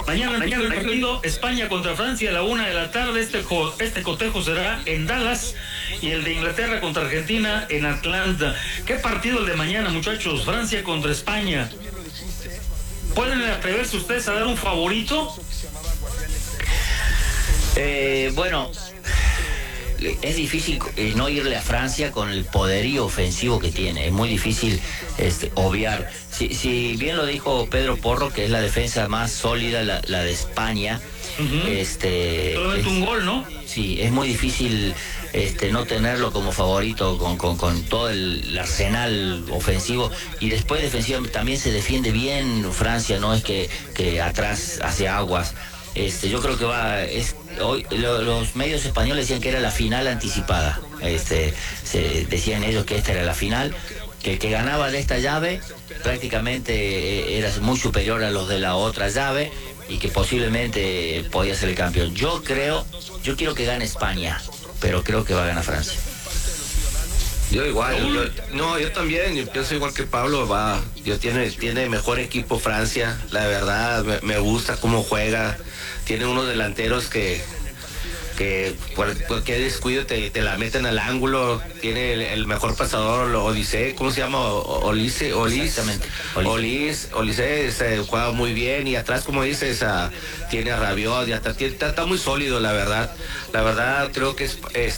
Mañana el partido España contra Francia a la 1:00 p.m. Este cotejo será en Dallas y el de Inglaterra contra Argentina en Atlanta. ¿Qué partido el de mañana, muchachos? Francia contra España. ¿Pueden atreverse ustedes a dar un favorito? Bueno, es difícil no irle a Francia con el poderío ofensivo que tiene. Es muy difícil obviar. Si bien lo dijo Pedro Porro, que es la defensa más sólida, la de España. Solamente un gol, ¿no? Sí, es muy difícil no tenerlo como favorito con todo el arsenal ofensivo, y después defensivo también se defiende bien Francia, no es que atrás hace aguas. Yo creo que hoy los medios españoles decían que era la final anticipada. Decían ellos que esta era la final, que el que ganaba de esta llave prácticamente era muy superior a los de la otra llave y que posiblemente podía ser el campeón. Yo quiero que gane España, pero creo que va a ganar Francia. Yo igual, yo también, yo pienso igual que Pablo, tiene mejor equipo Francia, la verdad, me gusta cómo juega, tiene unos delanteros que cualquier descuido te la meten al ángulo, tiene el mejor pasador, Olise, ¿cómo se llama? Olise, juega muy bien, y atrás, como dices, tiene a Rabiot, está muy sólido, la verdad creo que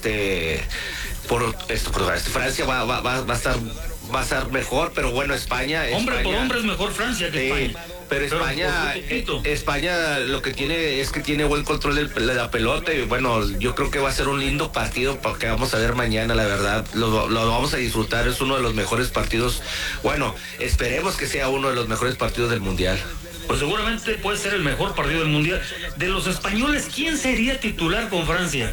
Francia va a estar mejor, pero bueno, España por hombre es mejor Francia que España. Pero España lo que tiene es que tiene buen control de la pelota, y bueno, yo creo que va a ser un lindo partido porque vamos a ver mañana, la verdad, lo vamos a disfrutar, es uno de los mejores partidos, bueno, esperemos que sea uno de los mejores partidos del Mundial. Pues seguramente puede ser el mejor partido del Mundial. De los españoles, ¿quién sería titular con Francia?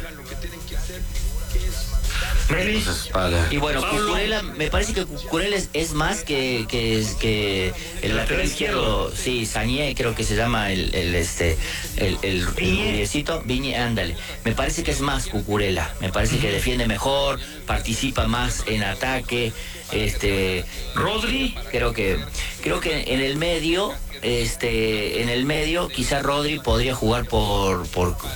Y bueno, Cucurella, me parece que Cucurella es más que el lateral izquierdo. Sí, Sagné, creo que se llama el rubiecito, Viñe, ándale. Me parece que es más Cucurella, me parece que defiende mejor, participa más en ataque. Rodri, creo que en el medio, quizá Rodri podría jugar por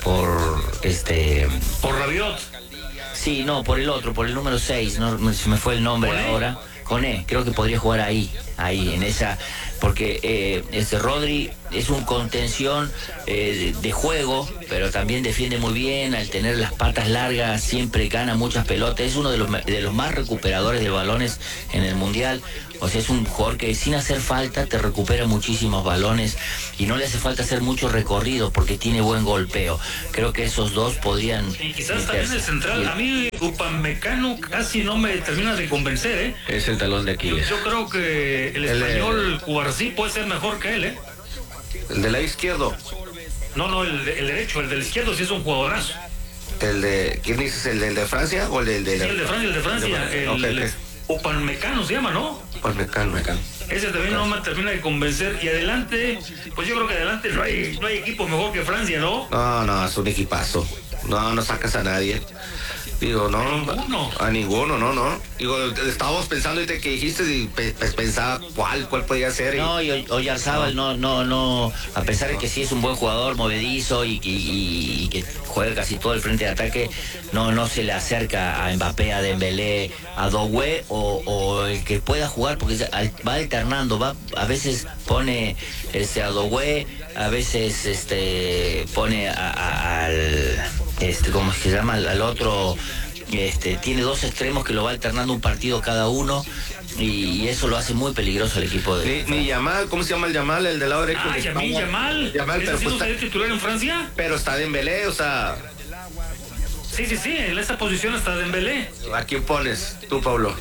Rabiot. Sí, no, por el número 6, no se me fue el nombre ahora. Koné, creo que podría jugar ahí, en esa, porque Rodri es un contención de juego, pero también defiende muy bien, al tener las patas largas siempre gana muchas pelotas, es uno de los más recuperadores de balones en el Mundial. O sea, es un jugador que sin hacer falta te recupera muchísimos balones y no le hace falta hacer mucho recorrido porque tiene buen golpeo. Creo que esos dos podrían... Y quizás también el central. A mí Upamecano casi no me termina de convencer, ¿eh? Es el talón de Aquiles. Yo creo que el español Cubarsí puede ser mejor que él, ¿eh? ¿El del lado izquierdo? No, el derecho, el del izquierdo sí es un jugadorazo. ¿Quién dices? ¿El de Francia o el de...? Sí, el de Francia. Upamecano se llama, ¿no? Upamecano. Ese también no me termina de convencer. Y adelante, pues yo creo que adelante no hay equipo mejor que Francia, ¿no? No, es un equipazo. No sacas a nadie. Digo, no. A ninguno, no. Digo, estábamos pensando ahorita que dijiste y pensaba cuál podía ser. No, y Oyarzábal no, a pesar de que sí es un buen jugador, movedizo y que juega casi todo el frente de ataque, no se le acerca a Mbappé, a Dembélé, a Doué o el que pueda jugar, porque va alternando, a veces pone a Doué, a veces pone al ¿cómo es que se llama? Al otro, tiene dos extremos que lo va alternando un partido cada uno, y eso lo hace muy peligroso el equipo de... Ni Yamal, ¿cómo se llama el Yamal? El del lado derecho. Yamal, pero pues está titular en Francia. Pero está Dembélé, o sea... Sí, en esa posición está Dembélé. ¿A quién pones tú, Pablo?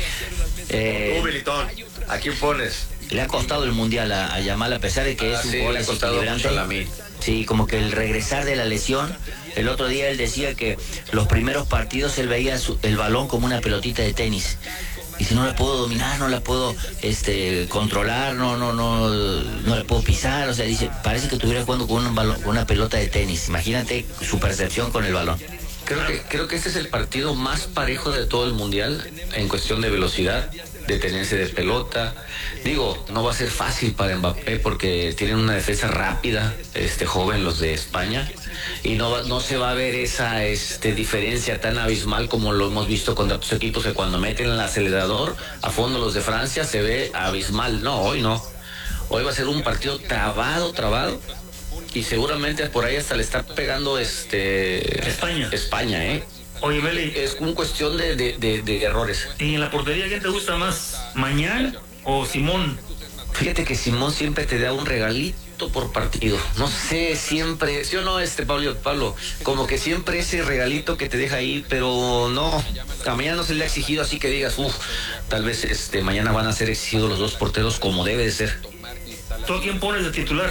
Militón. ¿A quién pones? Le ha costado el Mundial a Yamal, a pesar de que es un jugador desequilibrante. Sí, como que el regresar de la lesión. El otro día él decía que los primeros partidos él veía el balón como una pelotita de tenis. Y si no la puedo dominar, no la puedo controlar, no la puedo pisar. O sea, dice, parece que estuviera jugando con un balón, con una pelota de tenis. Imagínate su percepción con el balón. Creo que este es el partido más parejo de todo el Mundial en cuestión de velocidad. de tenerse de pelota. Digo, no va a ser fácil para Mbappé porque tienen una defensa rápida, joven los de España, y no se va a ver esa diferencia tan abismal como lo hemos visto con otros equipos que cuando meten el acelerador a fondo los de Francia se ve abismal. No, hoy no. Hoy va a ser un partido trabado, y seguramente por ahí hasta le está pegando España, ¿eh? Oye, Meli, es una cuestión de errores. ¿Y en la portería quién te gusta más? ¿Mañán o Simón? Fíjate que Simón siempre te da un regalito por partido. No sé, siempre, ¿sí o no, Pablo? Como que siempre ese regalito que te deja ahí, pero no, a mañana no se le ha exigido así que digas, tal vez mañana van a ser exigidos los dos porteros como debe de ser. ¿Tú a quién pones de titular?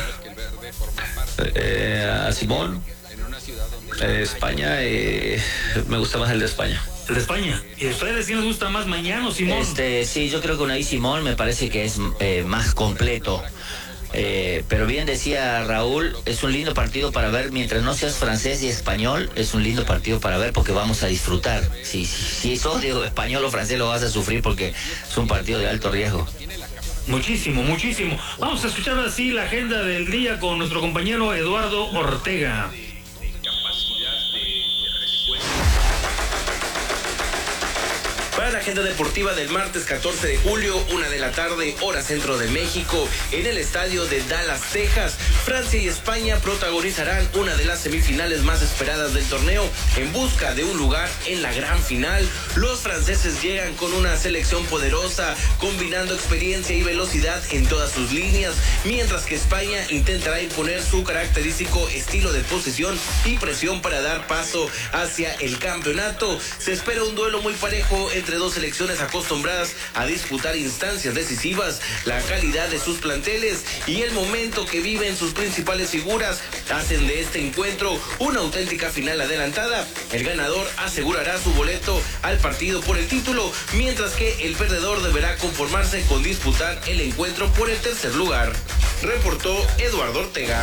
A Simón. España, me gusta más el de España. ¿El de España? ¿Y a ustedes quién les gusta más, Mañán o Simón? Sí, yo creo que Unai Simón me parece que es más completo. Pero bien decía Raúl, es un lindo partido para ver, mientras no seas francés y español, es un lindo partido para ver porque vamos a disfrutar. Si sos español o francés lo vas a sufrir porque es un partido de alto riesgo. Muchísimo. Vamos a escuchar así la agenda del día con nuestro compañero Eduardo Ortega. Para la agenda deportiva del martes 14 de julio, 1:00 p.m, hora centro de México, en el estadio de Dallas, Texas, Francia y España protagonizarán una de las semifinales más esperadas del torneo en busca de un lugar en la gran final. Los franceses llegan con una selección poderosa, combinando experiencia y velocidad en todas sus líneas, mientras que España intentará imponer su característico estilo de posesión y presión para dar paso hacia el campeonato. Se espera un duelo muy parejo entre dos selecciones acostumbradas a disputar instancias decisivas. La calidad de sus planteles y el momento que viven sus principales figuras hacen de este encuentro una auténtica final adelantada. El ganador asegurará su boleto al partido por el título, mientras que el perdedor deberá conformarse con disputar el encuentro por el tercer lugar. Reportó Eduardo Ortega.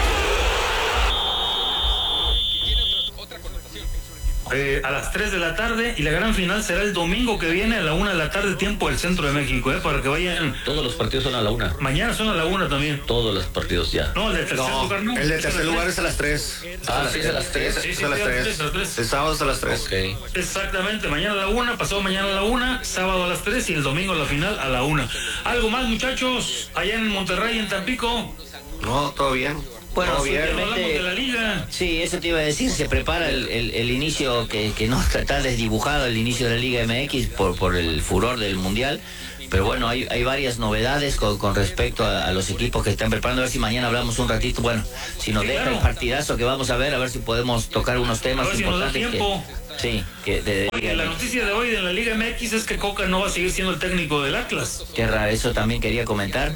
A las 3 de la tarde y la gran final será el domingo que viene a la 1:00 p.m, tiempo del centro de México, para que vayan. Todos los partidos son a la 1:00. Mañana son a la 1:00 también. Todos los partidos ya. No, el de tercer lugar no. El de tercer lugar es a las 3. Sí, es a las 3. Es a las 3. El sábado es a las 3. Okay. Exactamente, mañana a la 1:00, pasado mañana a la 1:00, sábado a las 3 y el domingo la final a la 1:00. ¿Algo más, muchachos? Allá en Monterrey, en Tampico. No, todo bien. Bueno, simplemente de la liga. Sí, eso te iba a decir, se prepara el inicio que no está desdibujado, el inicio de la Liga MX por el furor del Mundial, pero bueno, hay varias novedades con respecto a los equipos que están preparando, a ver si mañana hablamos un ratito, bueno, si nos deja el partidazo que vamos a ver si podemos tocar unos temas importantes. Oye, la noticia de hoy de la Liga MX es que Coca no va a seguir siendo el técnico del Atlas. Qué raro, eso también quería comentar.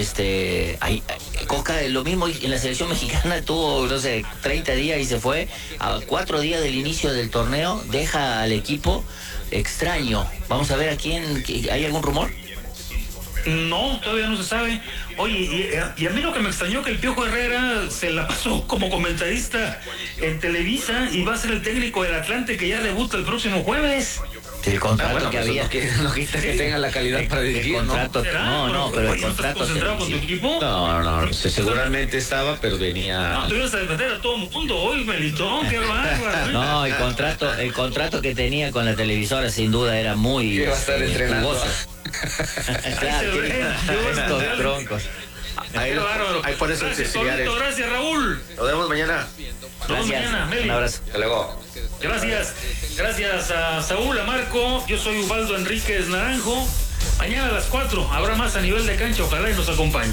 Coca, lo mismo en la selección mexicana, tuvo, 30 días y se fue. A 4 días del inicio del torneo, deja al equipo extraño. Vamos a ver a quién, ¿hay algún rumor? No, todavía no se sabe. Oye, y a mí lo que me extrañó que el Piojo Herrera se la pasó como comentarista en Televisa y va a ser el técnico del Atlante que ya debuta el próximo jueves. El contrato que había. No quita que tenga la calidad para dirigir, el contrato, ¿no? Pero el contrato. ¿Concentrado con tu equipo? No, seguramente estaba, pero venía. No, tú ibas a defender a todo el mundo hoy, Melitón, qué bárbaro. No, el contrato que tenía con la televisora sin duda era muy jugoso. Claro, estos troncos. Ahí pones auxiliares. Gracias, Raúl. Nos vemos mañana. Mañana, Meli. Un abrazo. Hasta luego. Gracias a Saúl, a Marco. Yo soy Ubaldo Enríquez Naranjo. Mañana a las 4 habrá más a nivel de cancha. Ojalá y nos acompañe.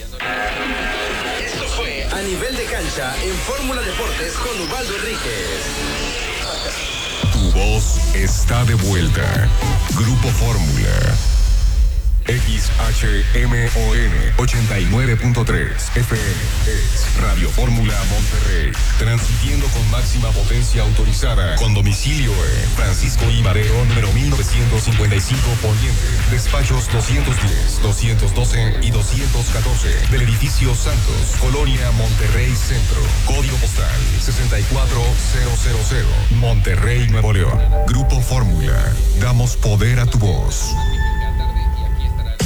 Esto fue A Nivel de Cancha en Fórmula Deportes con Ubaldo Enríquez. Tu voz está de vuelta. Grupo Fórmula. XHMON 89.3 FM es Radio Fórmula Monterrey, transmitiendo con máxima potencia autorizada, con domicilio en Francisco I. Madero, número 1955 Poniente, despachos 210, 212 y 214 del edificio Santos, Colonia Monterrey Centro, código postal 64000, Monterrey, Nuevo León. Grupo Fórmula, damos poder a tu voz.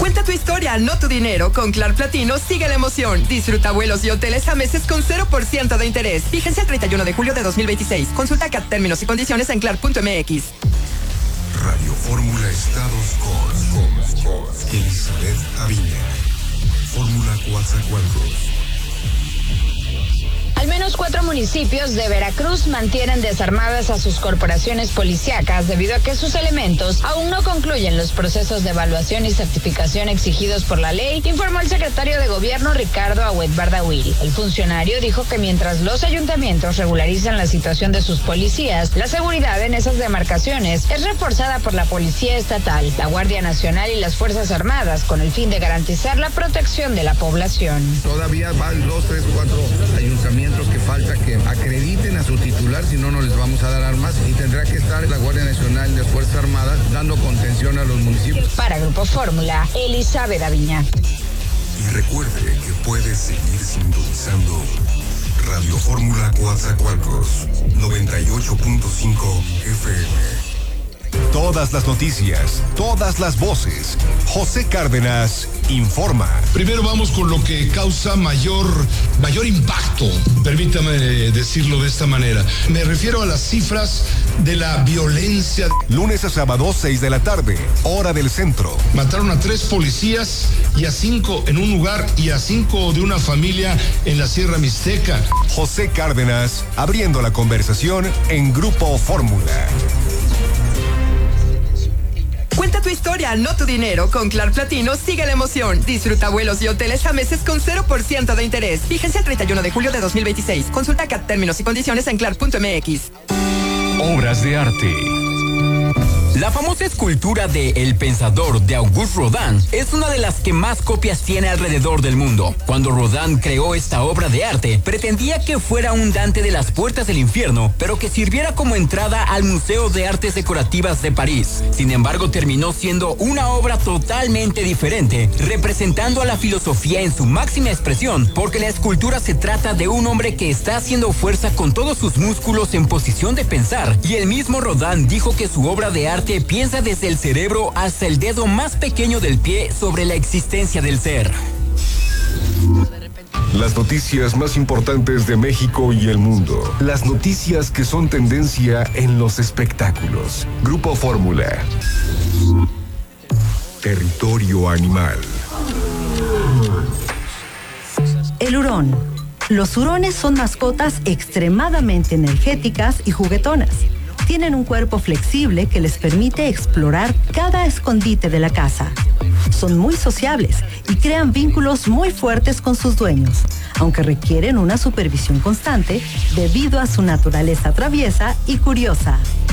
Cuenta tu historia, no tu dinero. Con Clar Platino sigue la emoción. Disfruta vuelos y hoteles a meses con 0% de interés. Fíjense el 31 de julio de 2026. Consulta CAT términos y condiciones en clar.mx. Radio Fórmula Estados con Elizabeth Aviña. Fórmula Coatzacoalcos. Al menos 4 municipios de Veracruz mantienen desarmadas a sus corporaciones policíacas debido a que sus elementos aún no concluyen los procesos de evaluación y certificación exigidos por la ley, informó el secretario de Gobierno Ricardo Agüed Bardawil. El funcionario dijo que mientras los ayuntamientos regularizan la situación de sus policías, la seguridad en esas demarcaciones es reforzada por la Policía Estatal, la Guardia Nacional y las Fuerzas Armadas con el fin de garantizar la protección de la población. Todavía van 2, 3, 4 ayuntamientos que falta que acrediten a su titular, si no, no les vamos a dar armas y tendrá que estar la Guardia Nacional y las Fuerzas Armadas dando contención a los municipios. Para Grupo Fórmula, Elizabeth Aviña. Y recuerde que puede seguir sintonizando Radio Fórmula Coatzacoalcos 98.5 FM. Todas las noticias, todas las voces. José Cárdenas informa. Primero vamos con lo que causa mayor impacto, permítame decirlo de esta manera. Me refiero a las cifras de la violencia. Lunes a sábado, 6 de la tarde, hora del centro. Mataron a 3 policías y a 5 en un lugar y a 5 de una familia en la Sierra Mixteca. José Cárdenas, abriendo la conversación en Grupo Fórmula. Cuenta tu historia, no tu dinero. Con Clar Platino sigue la emoción. Disfruta vuelos y hoteles a meses con 0% de interés. Fíjense el 31 de julio de 2026. Consulta CAT términos y condiciones en clar.mx. Obras de arte. La famosa escultura de El Pensador de Auguste Rodin es una de las que más copias tiene alrededor del mundo. Cuando Rodin creó esta obra de arte, pretendía que fuera un Dante de las puertas del infierno, pero que sirviera como entrada al Museo de Artes Decorativas de París. Sin embargo, terminó siendo una obra totalmente diferente, representando a la filosofía en su máxima expresión, porque la escultura se trata de un hombre que está haciendo fuerza con todos sus músculos en posición de pensar, y el mismo Rodin dijo que su obra de arte piensa desde el cerebro hasta el dedo más pequeño del pie sobre la existencia del ser. Las noticias más importantes de México y el mundo. Las noticias que son tendencia en los espectáculos. Grupo Fórmula. Territorio animal. El hurón. Los hurones son mascotas extremadamente energéticas y juguetonas. Tienen un cuerpo flexible que les permite explorar cada escondite de la casa. Son muy sociables y crean vínculos muy fuertes con sus dueños, aunque requieren una supervisión constante debido a su naturaleza traviesa y curiosa.